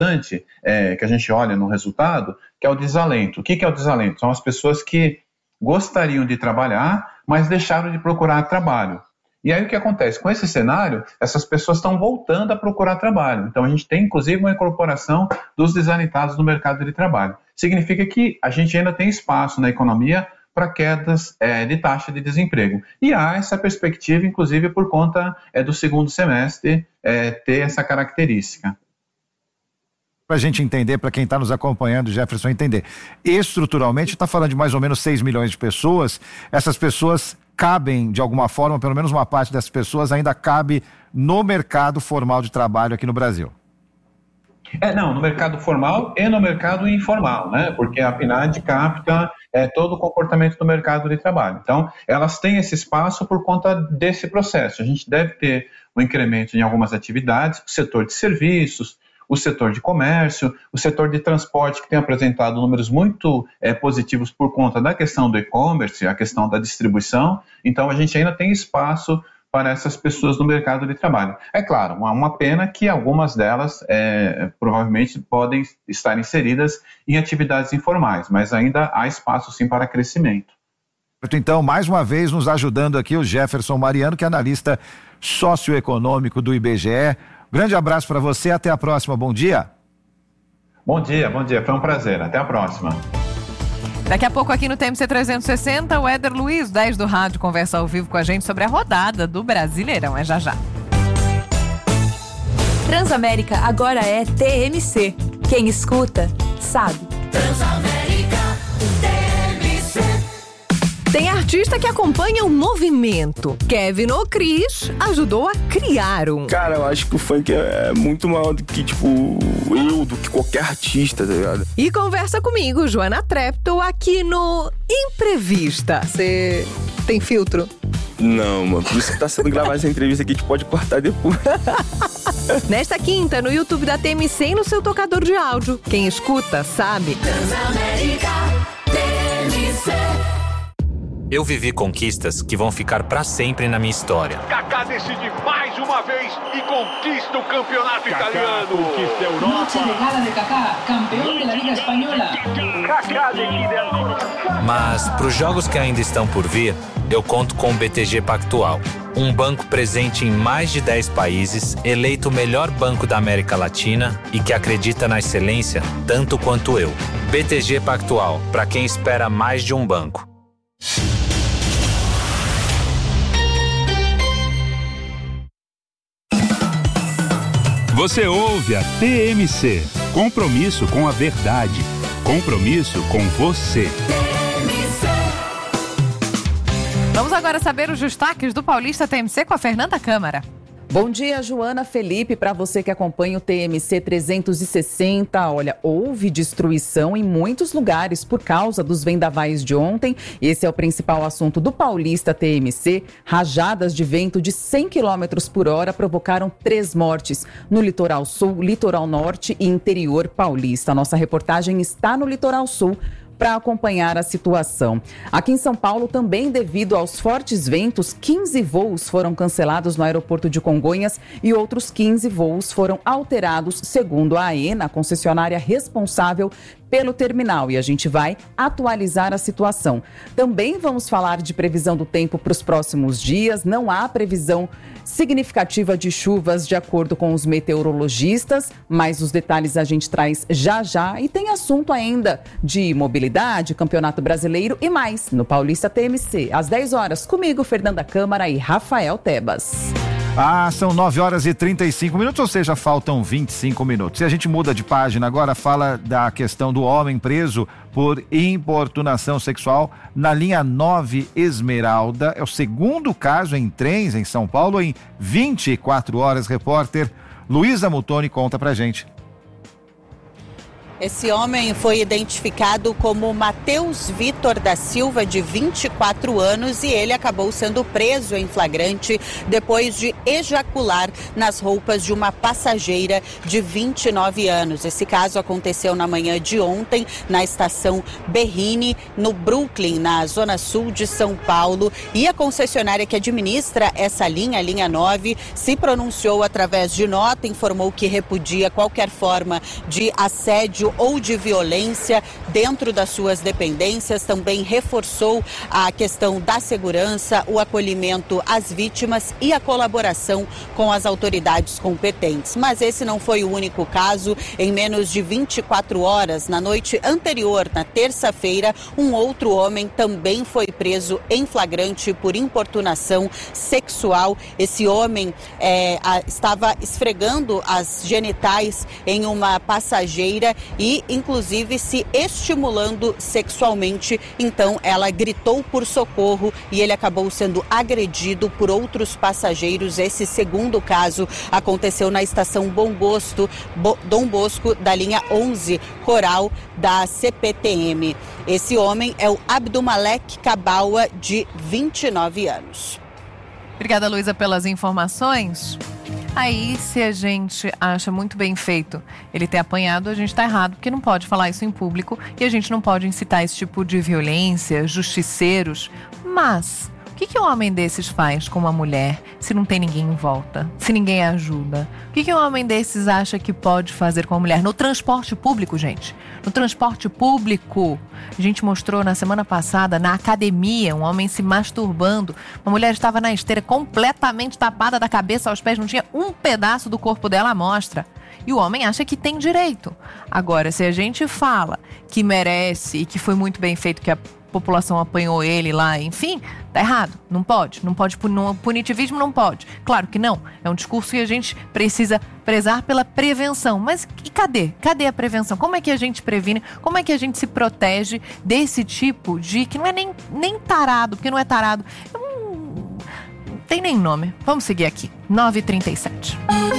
que a gente olha no resultado, que é o desalento. O que é o desalento? São as pessoas que gostariam de trabalhar, mas deixaram de procurar trabalho. E aí o que acontece? Com esse cenário, essas pessoas estão voltando a procurar trabalho. Então a gente tem inclusive uma incorporação dos desalentados no mercado de trabalho. Significa que a gente ainda tem espaço na economia para quedas de taxa de desemprego. E há essa perspectiva, inclusive, por conta do segundo semestre ter essa característica. Para a gente entender, para quem está nos acompanhando, Jefferson, entender. Estruturalmente, está falando de mais ou menos 6 milhões de pessoas. Essas pessoas cabem, de alguma forma, pelo menos uma parte dessas pessoas ainda cabe no mercado formal de trabalho aqui no Brasil. Não, no mercado formal e no mercado informal, né? Porque a PNAD capta todo o comportamento do mercado de trabalho. Então, elas têm esse espaço por conta desse processo. A gente deve ter um incremento em algumas atividades, o setor de serviços, o setor de comércio, o setor de transporte, que tem apresentado números muito positivos por conta da questão do e-commerce, a questão da distribuição. Então, a gente ainda tem espaço para essas pessoas no mercado de trabalho. É claro, uma pena que algumas delas provavelmente podem estar inseridas em atividades informais, mas ainda há espaço sim para crescimento. Então, mais uma vez nos ajudando aqui o Jefferson Mariano, que é analista socioeconômico do IBGE. Grande abraço para você, até a próxima, bom dia. Bom dia, foi um prazer, até a próxima. Daqui a pouco aqui no TMC 360, o Éder Luiz, 10 do rádio, conversa ao vivo com a gente sobre a rodada do Brasileirão, já já. Transamérica agora é TMC, quem escuta sabe. Transamérica TMC. Tem artista que acompanha o movimento. Kevin O'Chris ajudou a criar um. Cara, eu acho que o funk é muito maior do que, do que qualquer artista, tá ligado? E conversa comigo, Joana Treptow, aqui no Imprevista. Você tem filtro? Não, mano, por isso que tá sendo gravada essa entrevista aqui, a gente pode cortar depois. Nesta quinta, no YouTube da TMC e no seu tocador de áudio. Quem escuta, sabe. Transamérica TMC. Eu vivi conquistas que vão ficar pra sempre na minha história. Kaká decide mais uma vez e conquista o campeonato italiano. Conquista a Europa. Noche de gala de Kaká, campeão da Liga Espanhola. Kaká decide a... Mas pros jogos que ainda estão por vir, eu conto com o BTG Pactual. Um banco presente em mais de 10 países, eleito o melhor banco da América Latina e que acredita na excelência tanto quanto eu. BTG Pactual, para quem espera mais de um banco. Você ouve a TMC. Compromisso com a verdade. Compromisso com você. Vamos agora saber os destaques do Paulista TMC com a Fernanda Câmara. Bom dia, Joana, Felipe, para você que acompanha o TMC 360. Olha, houve destruição em muitos lugares por causa dos vendavais de ontem. Esse é o principal assunto do Paulista TMC. Rajadas de vento de 100 km por hora provocaram 3 mortes no Litoral Sul, Litoral Norte e interior paulista. Nossa reportagem está no Litoral Sul para acompanhar a situação. Aqui em São Paulo, também devido aos fortes ventos, 15 voos foram cancelados no aeroporto de Congonhas e outros 15 voos foram alterados, segundo a AENA, a concessionária responsável pelo terminal, e a gente vai atualizar a situação. Também vamos falar de previsão do tempo para os próximos dias. Não há previsão significativa de chuvas de acordo com os meteorologistas, mas os detalhes a gente traz já já. E tem assunto ainda de mobilidade, Campeonato Brasileiro e mais no Paulista TMC. Às 10 horas, comigo, Fernanda Câmara e Rafael Tebas. São 9 horas e 35 minutos, ou seja, faltam 25 minutos. E a gente muda de página agora, fala da questão do homem preso por importunação sexual na linha 9 Esmeralda. É o segundo caso em trens em São Paulo em 24 horas. Repórter Luísa Mutoni conta pra gente. Esse homem foi identificado como Matheus Vitor da Silva, de 24 anos, e ele acabou sendo preso em flagrante depois de ejacular nas roupas de uma passageira de 29 anos. Esse caso aconteceu na manhã de ontem na estação Berrini, no Brooklyn, na zona sul de São Paulo, e a concessionária que administra essa linha, a linha 9, se pronunciou através de nota, informou que repudia qualquer forma de assédio ou de violência dentro das suas dependências. Também reforçou a questão da segurança, o acolhimento às vítimas e a colaboração com as autoridades competentes. Mas esse não foi o único caso. Em menos de 24 horas, na noite anterior, na terça-feira, um outro homem também foi preso em flagrante por importunação sexual. Esse homem estava esfregando as genitais em uma passageira e, inclusive, se estimulando sexualmente. Então, ela gritou por socorro e ele acabou sendo agredido por outros passageiros. Esse segundo caso aconteceu na estação Dom Bosco, da linha 11, Coral, da CPTM. Esse homem é o Abdumalek Kabawa, de 29 anos. Obrigada, Luísa, pelas informações. Aí, se a gente acha muito bem feito ele ter apanhado, a gente está errado, porque não pode falar isso em público e a gente não pode incitar esse tipo de violência, justiceiros. Mas o que um homem desses faz com uma mulher se não tem ninguém em volta, se ninguém ajuda? O que um homem desses acha que pode fazer com a mulher? No transporte público, gente. No transporte público, a gente mostrou na semana passada, na academia, um homem se masturbando. Uma mulher estava na esteira completamente tapada da cabeça aos pés, não tinha um pedaço do corpo dela à mostra. E o homem acha que tem direito. Agora, se a gente fala que merece e que foi muito bem feito, que a população apanhou ele lá, enfim, tá errado, não pode, punitivismo não pode, claro que não, é um discurso que a gente precisa prezar pela prevenção, mas e cadê a prevenção? Como é que a gente previne, como é que a gente se protege desse tipo de, que não é nem tarado, porque não é tarado, não tem nem nome. Vamos seguir aqui, 9h37.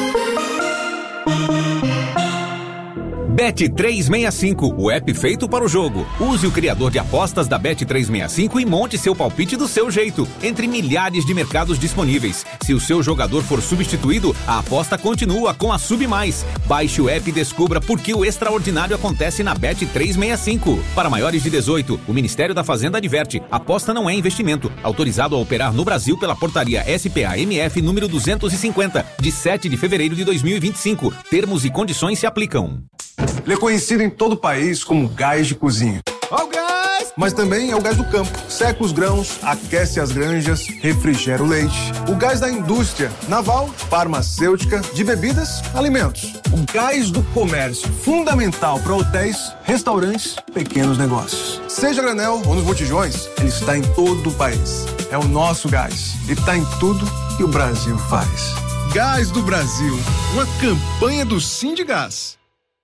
Bet365, o app feito para o jogo. Use o criador de apostas da Bet365 e monte seu palpite do seu jeito, entre milhares de mercados disponíveis. Se o seu jogador for substituído, a aposta continua com a Sub+. Baixe o app e descubra por que o extraordinário acontece na Bet365. Para maiores de 18, o Ministério da Fazenda adverte: aposta não é investimento. Autorizado a operar no Brasil pela portaria SPA-MF número 250, de 7 de fevereiro de 2025. Termos e condições se aplicam. Ele é conhecido em todo o país como gás de cozinha. Ó o gás! Mas também é o gás do campo. Seca os grãos, aquece as granjas, refrigera o leite. O gás da indústria naval, farmacêutica, de bebidas, alimentos. O gás do comércio, fundamental para hotéis, restaurantes, pequenos negócios. Seja a granel ou nos botijões, ele está em todo o país. É o nosso gás. E está em tudo que o Brasil faz. Gás do Brasil, uma campanha do Sindigás.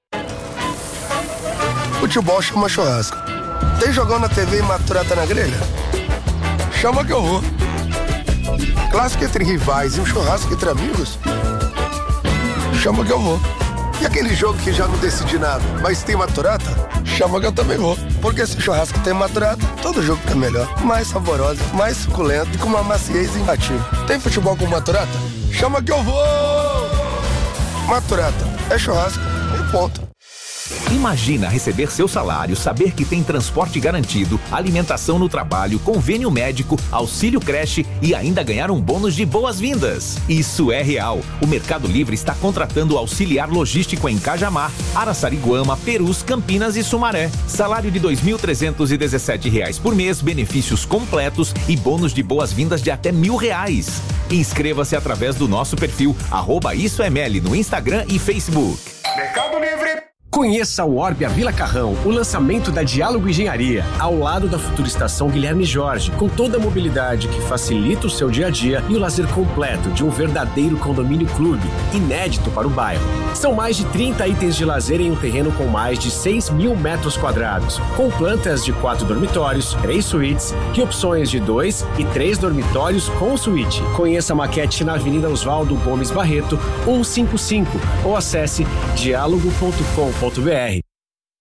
Futebol chama churrasco. Tem jogão na TV e maturata na grelha? Chama que eu vou. Clássico entre rivais e um churrasco entre amigos? Chama que eu vou. E aquele jogo que já não decidi nada, mas tem maturata? Chama que eu também vou. Porque se churrasco tem maturata, todo jogo fica melhor. Mais saboroso, mais suculento e com uma maciez imbatível. Tem futebol com maturata? Chama que eu vou! Maturata é churrasco e ponto. Imagina receber seu salário, saber que tem transporte garantido, alimentação no trabalho, convênio médico, auxílio creche e ainda ganhar um bônus de boas-vindas. Isso é real. O Mercado Livre está contratando auxiliar logístico em Cajamar, Araçariguama, Perus, Campinas e Sumaré. Salário de R$ 2.317 por mês, benefícios completos e bônus de boas-vindas de até R$1.000. Inscreva-se através do nosso perfil @IsoEML no Instagram e Facebook. Mercado Livre. Conheça o Orbia Vila Carrão, o lançamento da Diálogo Engenharia, ao lado da futura estação Guilherme Jorge, com toda a mobilidade que facilita o seu dia a dia e o lazer completo de um verdadeiro condomínio clube, inédito para o bairro. São mais de 30 itens de lazer em um terreno com mais de 6.000 metros quadrados, com plantas de 4 dormitórios, 3 suítes e opções de 2 e 3 dormitórios com suíte. Conheça a maquete na Avenida Oswaldo Gomes Barreto, 155, ou acesse dialogo.com.br.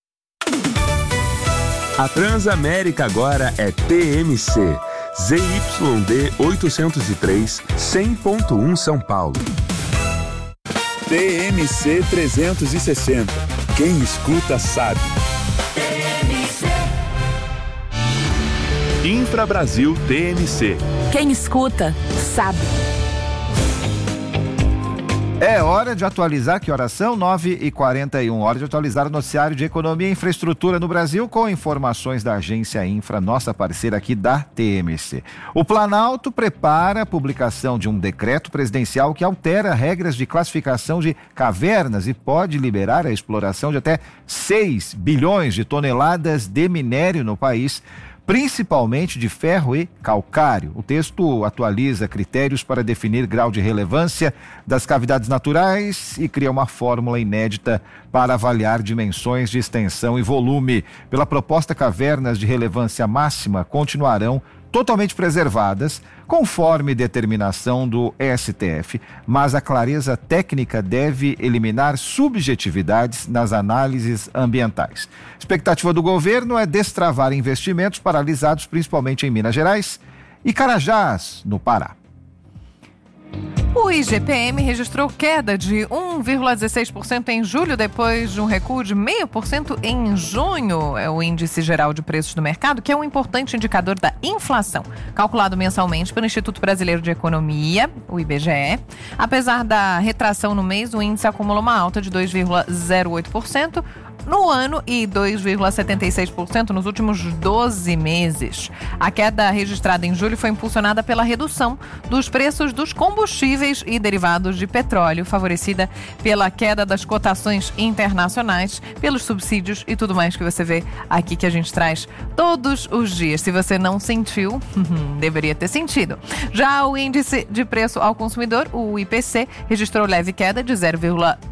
A Transamérica agora é TMC. ZYD 803, 100.1 São Paulo. TMC 360. Quem escuta sabe. Infrabrasil TMC. Quem escuta sabe. É hora de atualizar, que horas são? 9h41, hora de atualizar o noticiário de economia e infraestrutura no Brasil com informações da agência Infra, nossa parceira aqui da TMC. O Planalto prepara a publicação de um decreto presidencial que altera regras de classificação de cavernas e pode liberar a exploração de até 6 bilhões de toneladas de minério no país, principalmente de ferro e calcário. O texto atualiza critérios para definir grau de relevância das cavidades naturais e cria uma fórmula inédita para avaliar dimensões de extensão e volume. Pela proposta, cavernas de relevância máxima continuarão totalmente preservadas, conforme determinação do STF, mas a clareza técnica deve eliminar subjetividades nas análises ambientais. A expectativa do governo é destravar investimentos paralisados principalmente em Minas Gerais e Carajás, no Pará. O IGPM registrou queda de 1,16% em julho, depois de um recuo de 0,5% em junho. É o Índice Geral de Preços do Mercado, que é um importante indicador da inflação, calculado mensalmente pelo Instituto Brasileiro de Economia, o IBGE. Apesar da retração no mês, o índice acumulou uma alta de 2,08% no ano e 2,76% nos últimos 12 meses. A queda registrada em julho foi impulsionada pela redução dos preços dos combustíveis e derivados de petróleo, favorecida pela queda das cotações internacionais, pelos subsídios e tudo mais que você vê aqui que a gente traz todos os dias. Se você não sentiu, deveria ter sentido. Já o índice de preço ao consumidor, o IPC, registrou leve queda de 0,01%.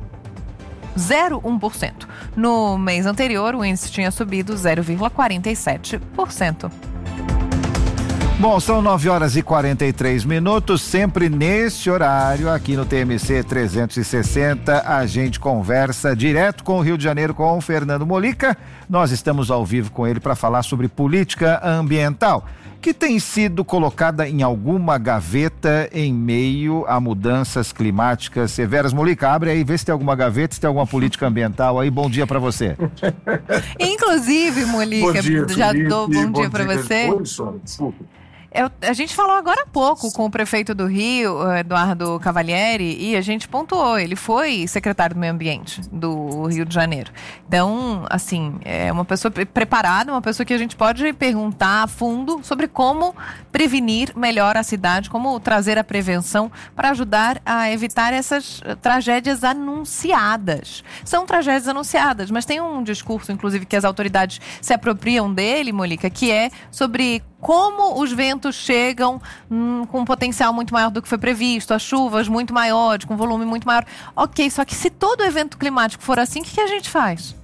No mês anterior, o índice tinha subido 0,47%. Bom, são 9h43, sempre nesse horário, aqui no TMC 360, a gente conversa direto com o Rio de Janeiro, com o Fernando Molica. Nós estamos ao vivo com ele para falar sobre política ambiental, que tem sido colocada em alguma gaveta em meio a mudanças climáticas severas. Molica, abre aí, vê se tem alguma gaveta, se tem alguma política ambiental aí. Bom dia para você. Inclusive, Molica, bom dia, já Felipe, dou bom dia para você. Oi, Sônia, desculpa. A gente falou agora há pouco com o prefeito do Rio, Eduardo Cavalieri, e a gente pontuou, ele foi secretário do Meio Ambiente do Rio de Janeiro. Então, assim, é uma pessoa preparada, uma pessoa que a gente pode perguntar a fundo sobre como prevenir melhor a cidade, como trazer a prevenção para ajudar a evitar essas tragédias anunciadas. São tragédias anunciadas, mas tem um discurso, inclusive, que as autoridades se apropriam dele, Molica, que é sobre como os ventos chegam com um potencial muito maior do que foi previsto, as chuvas muito maiores, com volume muito maior. Ok, só que se todo evento climático for assim, o que a gente faz?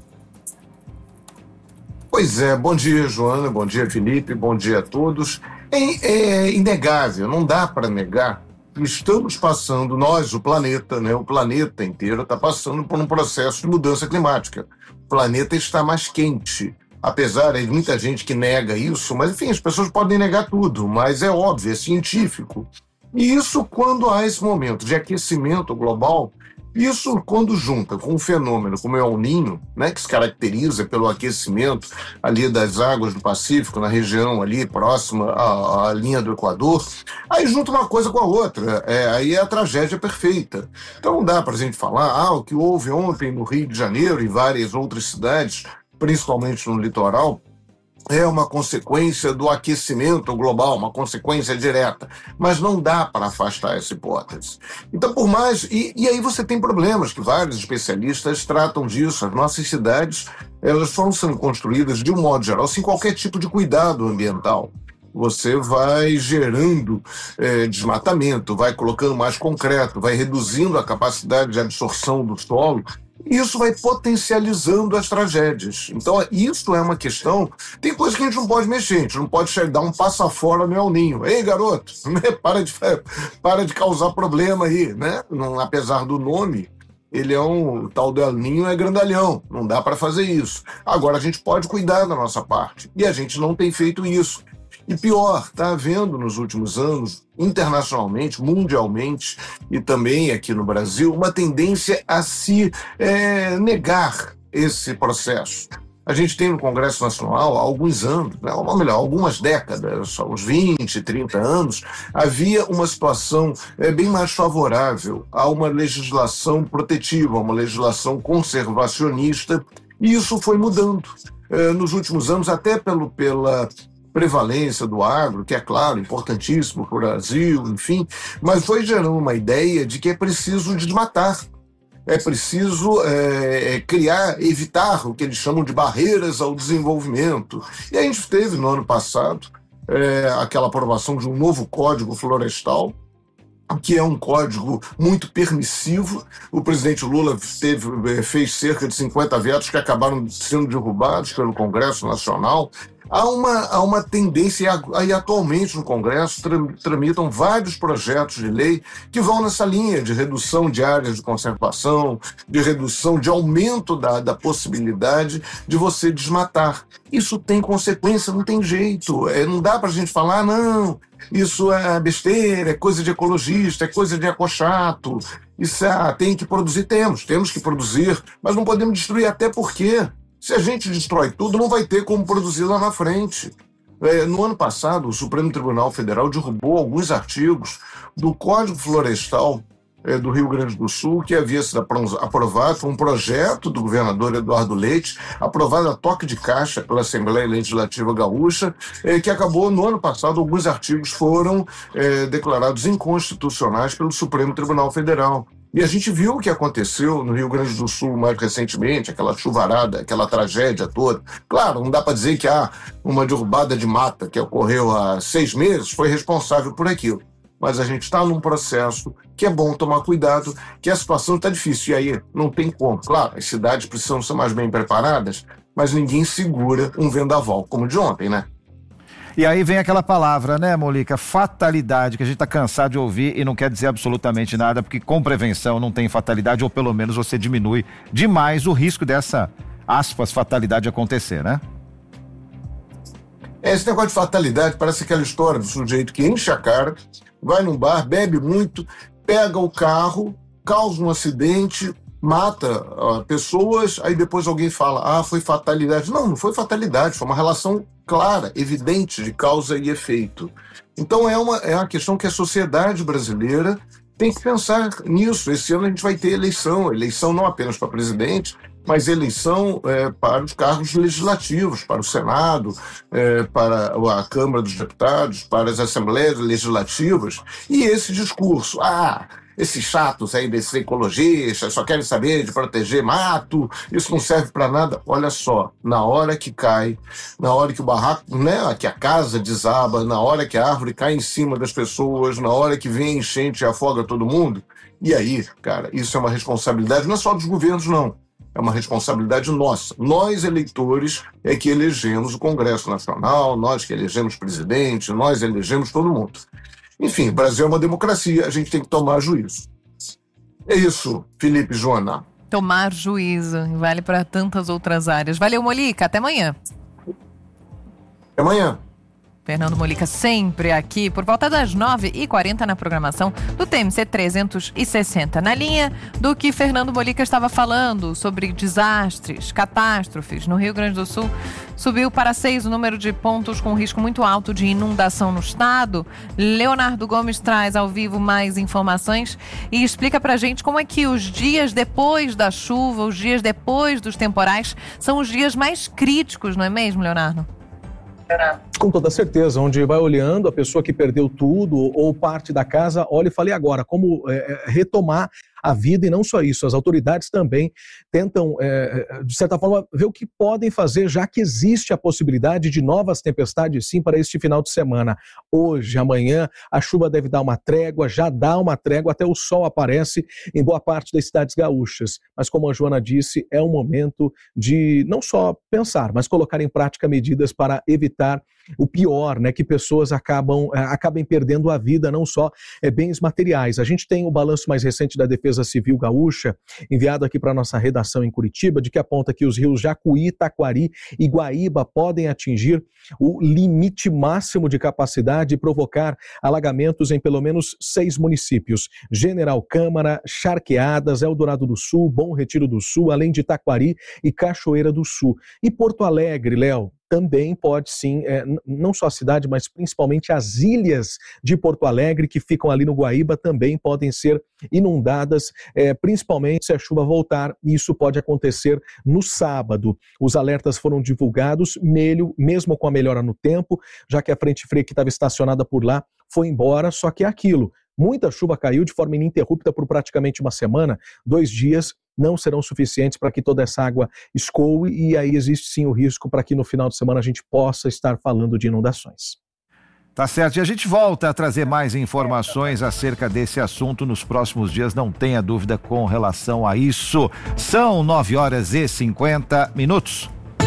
Pois é, bom dia, Joana, bom dia, Felipe, bom dia a todos. É inegável, não dá para negar que estamos passando, nós, o planeta, né, o planeta inteiro está passando por um processo de mudança climática. O planeta está mais quente. Apesar de muita gente que nega isso, mas enfim, as pessoas podem negar tudo, mas é óbvio, é científico. E isso quando há esse momento de aquecimento global, isso quando junta com um fenômeno como é o El Niño, né, que se caracteriza pelo aquecimento ali das águas do Pacífico, na região ali próxima à linha do Equador, aí junta uma coisa com a outra, aí é a tragédia perfeita. Então não dá para a gente falar, o que houve ontem no Rio de Janeiro e várias outras cidades, principalmente no litoral, é uma consequência do aquecimento global, uma consequência direta. Mas não dá para afastar essa hipótese. Então, por mais... E aí você tem problemas que vários especialistas tratam disso. As nossas cidades, elas foram sendo construídas, de um modo geral, sem qualquer tipo de cuidado ambiental. Você vai gerando desmatamento, vai colocando mais concreto, vai reduzindo a capacidade de absorção do solo. Isso vai potencializando as tragédias. Então, isso é uma questão... Tem coisa que a gente não pode mexer, a gente não pode dar um passa fora no El Niño. Ei, garoto, né? para de causar problema aí, né? Não, apesar do nome, Ele é o tal do El Niño, é grandalhão, não dá para fazer isso. Agora, a gente pode cuidar da nossa parte, e a gente não tem feito isso. E pior, está havendo nos últimos anos, internacionalmente, mundialmente, e também aqui no Brasil, uma tendência a se negar esse processo. A gente tem no Congresso Nacional há alguns anos, né, ou melhor, algumas décadas, uns 20, 30 anos, havia uma situação bem mais favorável a uma legislação protetiva, uma legislação conservacionista, e isso foi mudando. Nos últimos anos, até pela prevalência do agro, que é claro, importantíssimo para o Brasil, enfim, mas foi gerando uma ideia de que é preciso desmatar. É preciso evitar o que eles chamam de barreiras ao desenvolvimento. E a gente teve no ano passado aquela aprovação de um novo Código Florestal, que é um código muito permissivo. O presidente Lula fez cerca de 50 vetos que acabaram sendo derrubados pelo Congresso Nacional. Há uma tendência, e atualmente no Congresso tramitam vários projetos de lei que vão nessa linha de redução de áreas de conservação, de redução, de aumento da possibilidade de você desmatar. Isso tem consequência, não tem jeito. Não dá para a gente falar, não, isso é besteira, é coisa de ecologista, é coisa de ecochato. Isso tem que produzir, temos que produzir, mas não podemos destruir, até porque se a gente destrói tudo, não vai ter como produzir lá na frente. No ano passado, o Supremo Tribunal Federal derrubou alguns artigos do Código Florestal do Rio Grande do Sul, que havia sido aprovado, foi um projeto do governador Eduardo Leite, aprovado a toque de caixa pela Assembleia Legislativa Gaúcha, que acabou, no ano passado, alguns artigos foram declarados inconstitucionais pelo Supremo Tribunal Federal. E a gente viu o que aconteceu no Rio Grande do Sul mais recentemente, aquela chuvarada, aquela tragédia toda. Claro, não dá para dizer que uma derrubada de mata que ocorreu há 6 meses foi responsável por aquilo. Mas a gente está num processo que é bom tomar cuidado, que a situação está difícil. E aí não tem como. Claro, as cidades precisam ser mais bem preparadas, mas ninguém segura um vendaval como o de ontem, né? E aí vem aquela palavra, né, Molica? Fatalidade, que a gente está cansado de ouvir e não quer dizer absolutamente nada, porque com prevenção não tem fatalidade, ou pelo menos você diminui demais o risco dessa, aspas, fatalidade acontecer, né? Esse negócio de fatalidade parece aquela história do sujeito que enche a cara, vai num bar, bebe muito, pega o carro, causa um acidente, mata pessoas, aí depois alguém fala, foi fatalidade. Não foi fatalidade, foi uma relação clara, evidente de causa e efeito. Então é uma questão que a sociedade brasileira tem que pensar nisso. Esse ano a gente vai ter eleição não apenas para presidente, mas eleição para os cargos legislativos, para o Senado, para a Câmara dos Deputados, para as Assembleias Legislativas. E esse discurso, esses chatos aí desses ecologistas só querem saber de proteger mato, isso não serve para nada. Olha só, na hora que cai, na hora que o barraco, né, que a casa desaba, na hora que a árvore cai em cima das pessoas, na hora que vem a enchente e afoga todo mundo, e aí, cara, isso é uma responsabilidade não é só dos governos, não. É uma responsabilidade nossa. Nós, eleitores, é que elegemos o Congresso Nacional, nós que elegemos presidente, nós elegemos todo mundo. Enfim, o Brasil é uma democracia, a gente tem que tomar juízo. É isso, Felipe e Joana. Tomar juízo, vale para tantas outras áreas. Valeu, Molica, até amanhã. Até amanhã. Fernando Molica sempre aqui por volta das 9h40 na programação do TMC 360. Na linha do que Fernando Molica estava falando sobre desastres, catástrofes no Rio Grande do Sul, subiu para 6 o número de pontos com risco muito alto de inundação no estado. Leonardo Gomes traz ao vivo mais informações e explica pra gente como é que os dias depois da chuva, os dias depois dos temporais, são os dias mais críticos, não é mesmo, Leonardo? Com toda certeza, onde vai olhando a pessoa que perdeu tudo ou parte da casa, olha e fala, e agora, como retomar a vida? E não só isso, as autoridades também tentam, de certa forma, ver o que podem fazer, já que existe a possibilidade de novas tempestades, sim, para este final de semana. Hoje, amanhã, a chuva deve dar uma trégua, já dá uma trégua, até o sol aparece em boa parte das cidades gaúchas. Mas como a Joana disse, é um momento de não só pensar, mas colocar em prática medidas para evitar o pior, né, que pessoas acabem perdendo a vida, não só bens materiais. A gente tem o balanço mais recente da Defesa Defesa Civil Gaúcha, enviado aqui para a nossa redação em Curitiba, de que aponta que os rios Jacuí, Taquari e Guaíba podem atingir o limite máximo de capacidade e provocar alagamentos em pelo menos 6 municípios: General Câmara, Charqueadas, Eldorado do Sul, Bom Retiro do Sul, além de Taquari e Cachoeira do Sul. E Porto Alegre, Léo, também pode sim, não só a cidade, mas principalmente as ilhas de Porto Alegre, que ficam ali no Guaíba, também podem ser inundadas, principalmente se a chuva voltar, e isso pode acontecer no sábado. Os alertas foram divulgados, mesmo com a melhora no tempo, já que a frente fria que estava estacionada por lá foi embora, só que é aquilo. Muita chuva caiu de forma ininterrupta por praticamente uma semana. 2 dias não serão suficientes para que toda essa água escoe, e aí existe sim o risco para que no final de semana a gente possa estar falando de inundações. Tá certo, e a gente volta a trazer mais informações acerca desse assunto nos próximos dias, não tenha dúvida com relação a isso. São 9h50.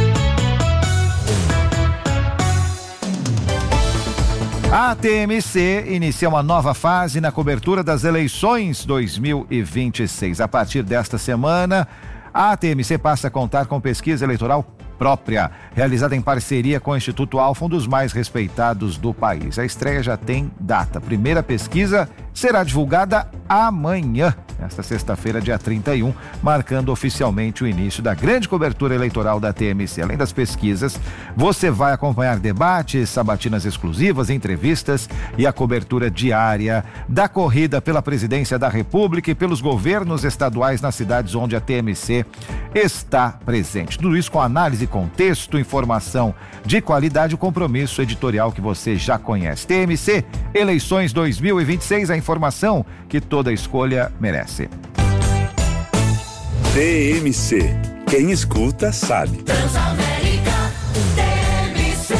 A TMC inicia uma nova fase na cobertura das eleições 2026. A partir desta semana, a TMC passa a contar com pesquisa eleitoral própria, realizada em parceria com o Instituto Alfa, um dos mais respeitados do país. A estreia já tem data. A primeira pesquisa será divulgada amanhã, nesta sexta-feira, dia 31, marcando oficialmente o início da grande cobertura eleitoral da TMC. Além das pesquisas, você vai acompanhar debates, sabatinas exclusivas, entrevistas e a cobertura diária da corrida pela presidência da República e pelos governos estaduais nas cidades onde a TMC está presente. Tudo isso com análise, contexto, informação de qualidade, o compromisso editorial que você já conhece. TMC, eleições 2026, a informação que toda escolha merece. TMC, quem escuta sabe. Transamérica, TMC.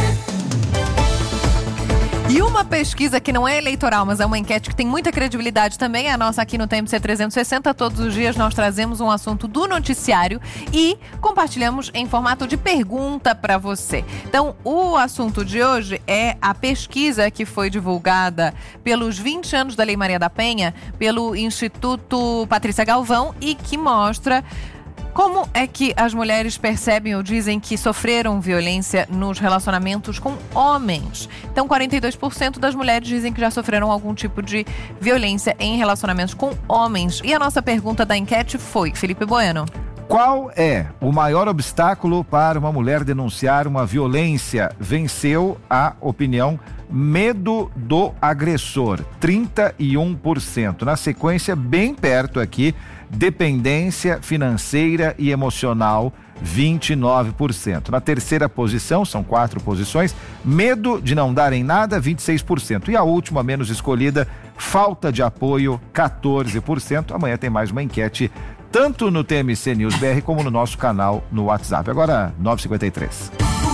E uma pesquisa que não é eleitoral, mas é uma enquete que tem muita credibilidade também, é a nossa aqui no TMC 360. Todos os dias nós trazemos um assunto do noticiário e compartilhamos em formato de pergunta para você. Então, o assunto de hoje é a pesquisa que foi divulgada pelos 20 anos da Lei Maria da Penha, pelo Instituto Patrícia Galvão, e que mostra como é que as mulheres percebem ou dizem que sofreram violência nos relacionamentos com homens. Então, 42% das mulheres dizem que já sofreram algum tipo de violência em relacionamentos com homens. E a nossa pergunta da enquete foi, Felipe Bueno: qual é o maior obstáculo para uma mulher denunciar uma violência? Venceu a opinião medo do agressor, 31%. Na sequência, bem perto aqui, dependência financeira e emocional, 29%. Na terceira posição, são 4 posições, medo de não dar em nada, 26%. E a última, menos escolhida, falta de apoio, 14%. Amanhã tem mais uma enquete, tanto no TMC News BR como no nosso canal no WhatsApp. Agora, 9h53.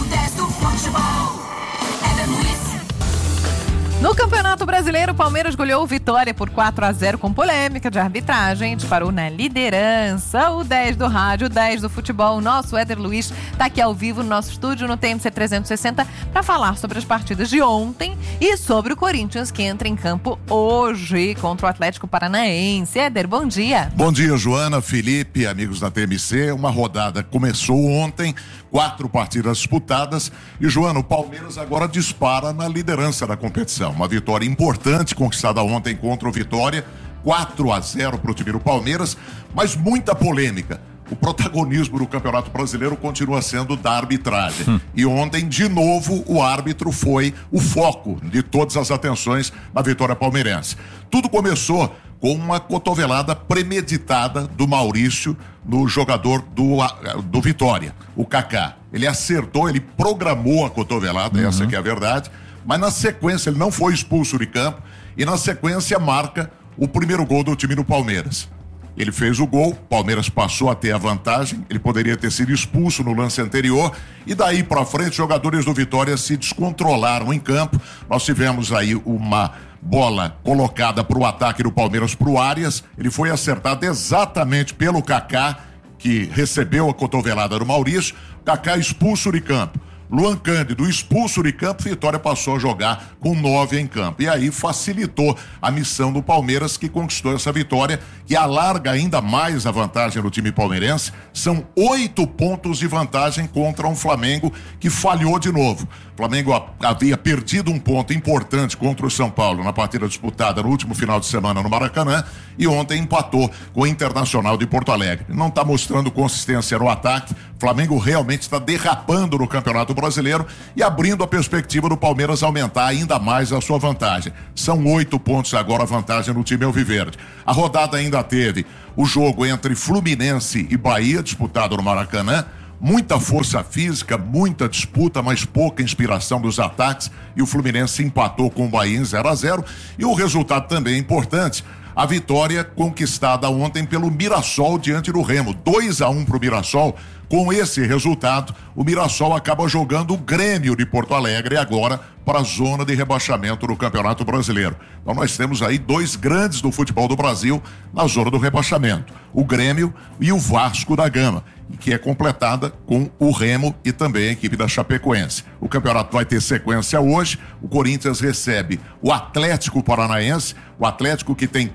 No Campeonato Brasileiro, o Palmeiras goleou o Vitória por 4-0 com polêmica de arbitragem. Disparou na liderança. O 10 do rádio, o 10 do futebol, o nosso Éder Luiz, está aqui ao vivo no nosso estúdio no TMC 360 para falar sobre as partidas de ontem e sobre o Corinthians, que entra em campo hoje contra o Atlético Paranaense. Éder, bom dia. Bom dia, Joana, Felipe, amigos da TMC. Uma rodada começou ontem, 4 partidas disputadas e, Joana, o Palmeiras agora dispara na liderança da competição. Uma vitória importante conquistada ontem contra o Vitória, 4-0 para o time do Palmeiras, mas muita polêmica. O protagonismo do Campeonato Brasileiro continua sendo da arbitragem. E ontem, de novo, o árbitro foi o foco de todas as atenções na vitória palmeirense. Tudo começou com uma cotovelada premeditada do Maurício no jogador do Vitória, o Kaká. Ele acertou, ele programou a cotovelada, essa que é a verdade, mas na sequência ele não foi expulso de campo e na sequência marca o primeiro gol do time do Palmeiras. Ele fez o gol, Palmeiras passou a ter a vantagem, ele poderia ter sido expulso no lance anterior e daí para frente os jogadores do Vitória se descontrolaram em campo. Nós tivemos aí uma bola colocada para o ataque do Palmeiras para o Arias, ele foi acertado exatamente pelo Kaká, que recebeu a cotovelada do Maurício. Kaká expulso de campo. Luan Cândido expulso de campo, Vitória passou a jogar com 9 em campo. E aí facilitou a missão do Palmeiras, que conquistou essa vitória, que alarga ainda mais a vantagem do time palmeirense. São 8 pontos de vantagem contra um Flamengo que falhou de novo. O Flamengo havia perdido um ponto importante contra o São Paulo na partida disputada no último final de semana no Maracanã e ontem empatou com o Internacional de Porto Alegre. Não está mostrando consistência no ataque. O Flamengo realmente está derrapando no Campeonato Brasileiro e abrindo a perspectiva do Palmeiras aumentar ainda mais a sua vantagem. São 8 pontos agora a vantagem no time alviverde. A rodada ainda teve o jogo entre Fluminense e Bahia, disputado no Maracanã. Muita força física, muita disputa, mas pouca inspiração dos ataques, e o Fluminense empatou com o Bahia em 0-0. E o resultado também é importante, a vitória conquistada ontem pelo Mirassol diante do Remo, 2-1 para o Mirassol. Com esse resultado, o Mirassol acaba jogando o Grêmio de Porto Alegre agora para a zona de rebaixamento do Campeonato Brasileiro. Então nós temos aí 2 grandes do futebol do Brasil na zona do rebaixamento, o Grêmio e o Vasco da Gama, que é completada com o Remo e também a equipe da Chapecoense. O campeonato vai ter sequência hoje. O Corinthians recebe o Atlético Paranaense, o Atlético que tem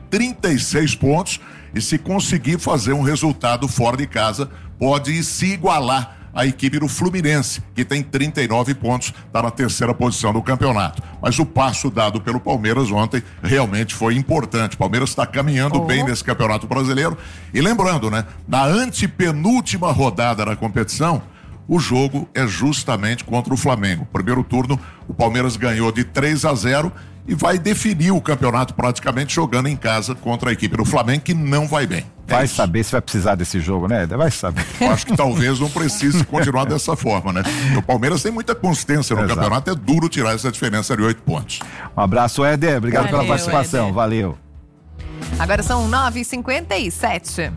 36 pontos, e se conseguir fazer um resultado fora de casa, pode se igualar à equipe do Fluminense, que tem 39 pontos, está na 3ª posição do campeonato. Mas o passo dado pelo Palmeiras ontem realmente foi importante. O Palmeiras está caminhando bem nesse Campeonato Brasileiro. E lembrando, né, na antepenúltima rodada da competição, o jogo é justamente contra o Flamengo. Primeiro turno, o Palmeiras ganhou de 3-0 e vai definir o campeonato praticamente jogando em casa contra a equipe do Flamengo, que não vai bem. Vai saber se vai precisar desse jogo, né? Vai saber. Eu acho que talvez não precise continuar dessa forma, né? O Palmeiras tem muita consistência no campeonato, é duro tirar essa diferença de 8 pontos. Um abraço, Éder. Obrigado pela participação. Éder. Valeu. Agora são 9h57.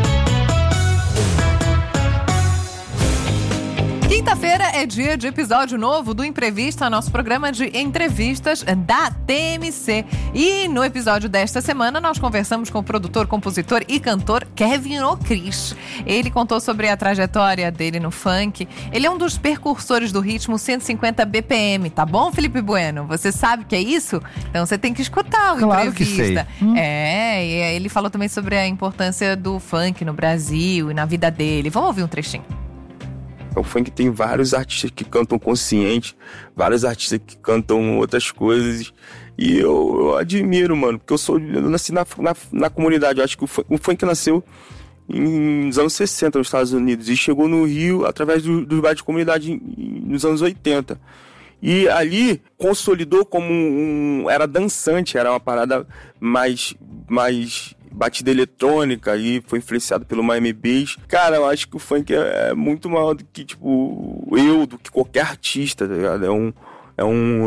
Quinta-feira é dia de episódio novo do Imprevista, nosso programa de entrevistas da TMC. E no episódio desta semana nós conversamos com o produtor, compositor e cantor Kevin O'Chris. Ele contou sobre a trajetória dele no funk. Ele é um dos precursores do ritmo 150 BPM, tá bom, Felipe Bueno? Você sabe o que é isso? Então você tem que escutar o claro Imprevista. Que sei. E ele falou também sobre a importância do funk no Brasil e na vida dele. Vamos ouvir um trechinho. O funk tem vários artistas que cantam consciente, vários artistas que cantam outras coisas. E eu admiro, mano, porque eu nasci na comunidade. Eu acho que o funk nasceu nos anos 60 nos Estados Unidos e chegou no Rio através dos bairros de comunidade nos anos 80. E ali consolidou como era dançante, era uma parada mais batida eletrônica, e foi influenciado pelo Miami Bass. Cara, eu acho que o funk é muito maior do que, tipo, do que qualquer artista, tá ligado? É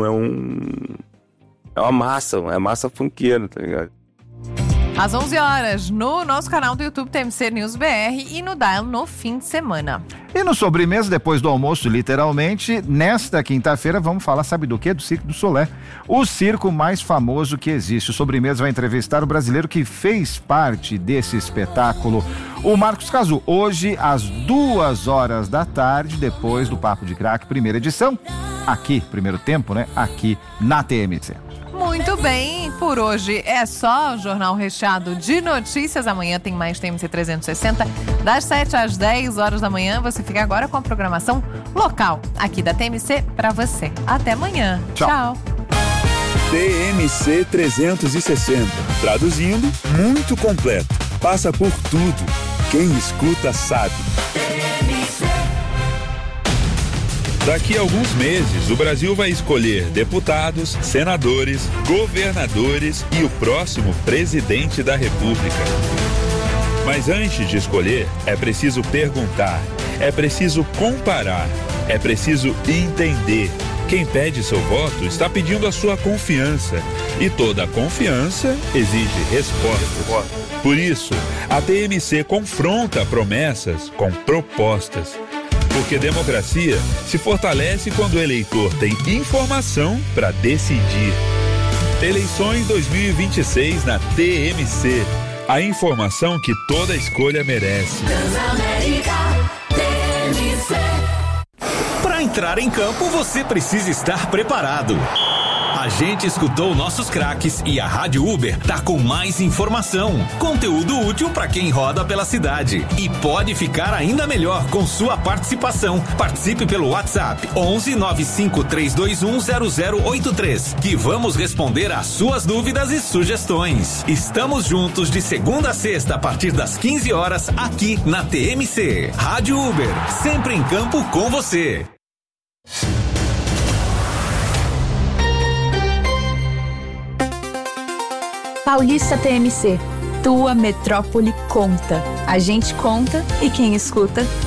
uma massa funkeira, tá ligado? Às 11 horas, no nosso canal do YouTube TMC News BR e no Dial no fim de semana. E no sobremesa, depois do almoço, literalmente, nesta quinta-feira, vamos falar, sabe do quê? Do Circo do Solé. O circo mais famoso que existe. O sobremesa vai entrevistar o brasileiro que fez parte desse espetáculo, o Marcos Cazu. Hoje, às 2 da tarde, depois do Papo de Craque, primeira edição, aqui, primeiro tempo, né? Aqui na TMC. Muito bem, por hoje é só. Jornal recheado de notícias. Amanhã tem mais TMC 360, das 7 às 10 horas da manhã. Você fica agora com a programação local aqui da TMC para você. Até amanhã. Tchau. TMC 360. Traduzindo, muito completo. Passa por tudo. Quem escuta sabe. Daqui a alguns meses, o Brasil vai escolher deputados, senadores, governadores e o próximo presidente da República. Mas antes de escolher, é preciso perguntar, é preciso comparar, é preciso entender. Quem pede seu voto está pedindo a sua confiança. E toda confiança exige resposta. Por isso, a TMC confronta promessas com propostas. Porque democracia se fortalece quando o eleitor tem informação para decidir. Eleições 2026 na TMC. A informação que toda escolha merece. Transamérica, TMC. entrar em campo, você precisa estar preparado. A gente escutou nossos craques e a Rádio Uber tá com mais informação, conteúdo útil para quem roda pela cidade e pode ficar ainda melhor com sua participação. Participe pelo WhatsApp 11 95 321 0083 que vamos responder às suas dúvidas e sugestões. Estamos juntos de segunda a sexta a partir das 15 horas aqui na TMC. Rádio Uber, sempre em campo com você. Paulista TMC, tua metrópole conta. A gente conta e quem escuta